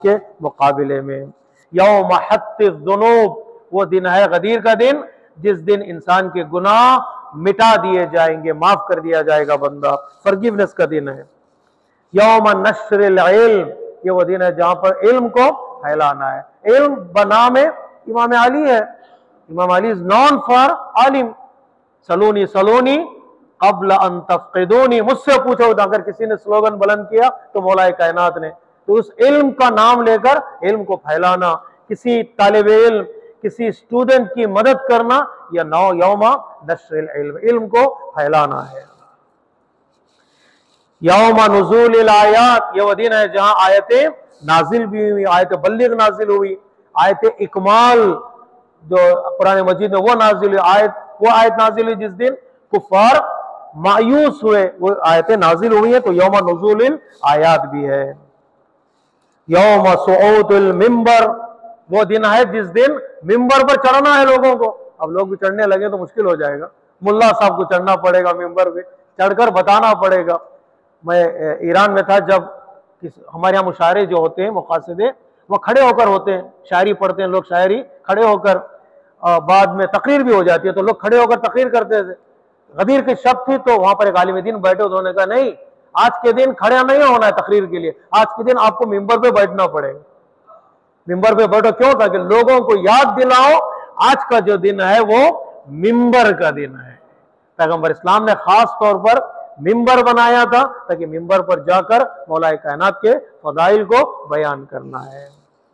के मुकाबले में। यौम हत्तिज़ुनूब, वो दिन है गदीर का दिन, जिस दिन इंसान के गुनाह मिटा दिए जाएंगे, माफ कर दिया जाएगा बंदा, फॉरगिवनेस का दिन है। यौम नश्रिल इल्म, ये वो दिन है जहां पर इल्म को फैलाना है। इल्म बनाम इमाम अली है। इमाम अली इज नॉन फॉर आलिम। सलूनी सलूनी कब्ल अन तफ़क़िदूनी, मुझसे पूछो। अगर किसी ने स्लोगन बुलंद किया तो मौलाए कायनात ने, तो उस इल्म का नाम लेकर इल्म को फैलाना, किसी तालिबे इल्म, किसी स्टूडेंट की मदद करना, या यौमा नश्रिल इल्म, इल्म को फैलाना है। यौमा नुज़ूलिल आयात, ये वो दिन है जहां आयतें नाजिल भी हुई, आयत बल्लिग नाजिल हुई, आयत इकमाल जो कुरान मजीद में वो नाजिल हुई, वो आयत नाजिल हुई जिस दिन कुफार मायूस हुए, वो आयतें नाजिल हुई है। तो यौमा नुज़ूलिल आयात भी है। यौमा सुऊदुल मिंबर, वो दिन है जिस दिन मिंबर पर चढ़ना है लोगों को। अब लोग भी चढ़ने लगे तो मुश्किल हो जाएगा, मुल्ला साहब को चढ़ना पड़ेगा मिंबर पे, चढ़कर बताना पड़ेगा। मैं ईरान में था, जब हमारे यहाँ मुशायरे जो होते हैं, मुकासदे, वो खड़े होकर होते हैं, शायरी पढ़ते हैं लोग, शायरी खड़े होकर, बाद में तकरीर भी हो जाती है तो लोग खड़े होकर तकरीर करते थे। गदीर की शब थी तो वहां पर एक आलिम दीन बैठे, उन्होंने कहा नहीं, आज के दिन खड़े नहीं होना है तकरीर के लिए, आज के दिन आपको मिंबर पे बैठना पड़ेगा। मिंबर पे बैठो, क्यों? ताकि लोगों को याद दिलाओ आज का जो दिन है वो मिंबर का दिन है। पैगंबर इस्लाम ने खास तौर पर मिंबर बनाया था ताकि मिंबर पर जाकर मौलाए कायनात के फदाइल को बयान करना है।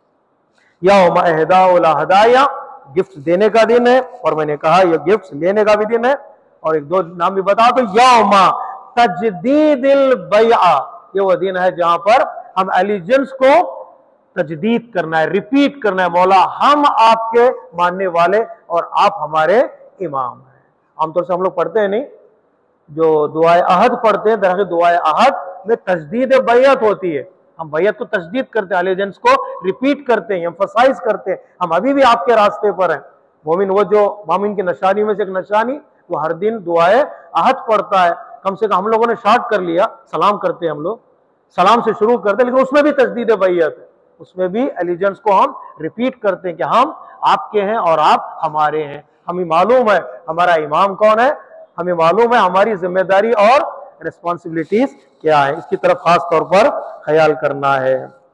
यौम इहदाउल हदाया, गिफ्ट देने का दिन है, और मैंने कहा यह गिफ्ट लेने का भी दिन है। और एक दो नाम भी बता दो। यौम तजदीदिल बैआ, ये वो दिन है जहां पर हम एलिजेंस को तजदीद करना है, रिपीट करना है। मौला हम आपके मानने वाले और आप हमारे इमाम हैं। आमतौर से हम लोग पढ़ते हैं नहीं, जो दुआए अहद पढ़ते हैं, दरअसल दुआए अहद में तजदीद बैयत होती है। हम बैयत को तजदीद करते हैं, एलिजेंस को रिपीट करते हैं, एम्फसाइज करते हैं, हम अभी भी आपके रास्ते पर हैं। मोमिन, वो जो मोमिन की निशानी में से एक निशानी, वो हर दिन दुआए अहद पढ़ता है। कम से कम हम लोगों ने शार्ट कर लिया, सलाम करते हैं हम लोग, सलाम से शुरू करते हैं, लेकिन उसमें भी तजदीद बैयत है, उसमें भी एलिजेंस को हम रिपीट करते हैं कि हम आपके हैं और आप हमारे हैं। हमें मालूम है हमारा इमाम कौन है, हमें मालूम है हमारी जिम्मेदारी और रिस्पॉन्सिबिलिटीज क्या है, इसकी तरफ खास तौर पर ख्याल करना है।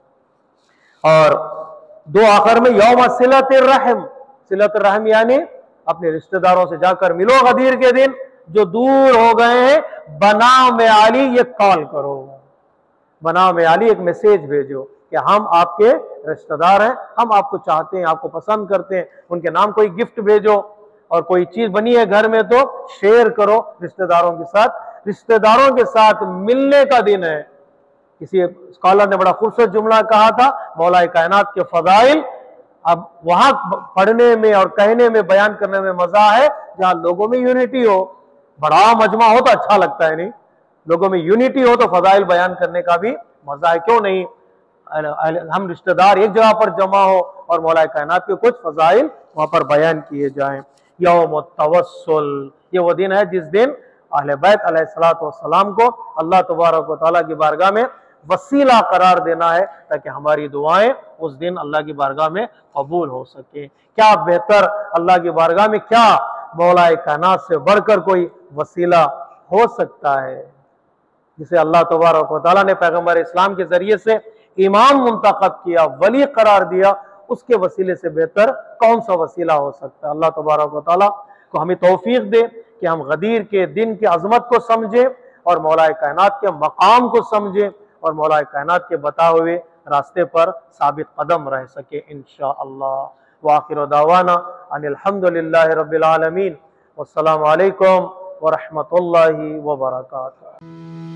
और दो आखिर में यौम सिलतिर रहम, सिलतिर रहम यानी अपने रिश्तेदारों से जाकर मिलो गदीर के दिन, जो दूर हो गए हैं। बना में आली, ये कॉल करो, बना में आली, एक मैसेज भेजो कि हम आपके रिश्तेदार हैं, हम आपको चाहते हैं, आपको पसंद करते हैं। उनके नाम कोई गिफ्ट भेजो, और कोई चीज बनी है घर में तो शेयर करो रिश्तेदारों के साथ। रिश्तेदारों के साथ मिलने का दिन है। किसी स्कॉलर ने बड़ा खूबसूरत जुमला कहा था, मौलाए कायनात के फदाइल अब वहां पढ़ने में और कहने में, बयान करने में मजा है जहां लोगों में यूनिटी हो। बड़ा मजमा हो तो अच्छा लगता है नहीं, लोगों में यूनिटी हो तो फदाइल बयान करने का भी मजा है। क्यों नहीं, हम रिश्तेदार एक जगह पर जमा हो और मौलाए कायनात के कुछ फजाइल वहां पर बयान किए जाएं। यौम तवस्सुल, ये वो दिन है जिस दिन अहले बैत अलैहिस्सलातु वस्सलाम को अल्लाह तबारक व तआला की बारगाह में वसीला करार देना है, ताकि हमारी दुआएं उस दिन अल्लाह की बारगाह में कबूल हो सके। क्या बेहतर अल्लाह की बारगाह में, क्या मौलाए कायनात से बढ़कर कोई वसीला हो सकता है, जिसे अल्लाह तबारक व तआला ने पैगंबर इस्लाम के जरिए से इमाम मुंतखब किया, वली करार दिया, उसके वसीले से बेहतर कौन सा वसीला हो सकता है। अल्लाह तबारक व तआला को हमें तौफीक दे कि हम गदीर के दिन की अजमत को समझें और मौलाए कायनात के मकाम को समझें और मौलाए कायनात के बताए हुए रास्ते पर साबित कदम रह सके इंशाअल्लाह। व आखिर दावाना अनिल हम्दुलिल्लाहि रब्बिल आलमीन। वस्सलामु अलैकुम व रहमतुल्लाहि व बरकातुहू।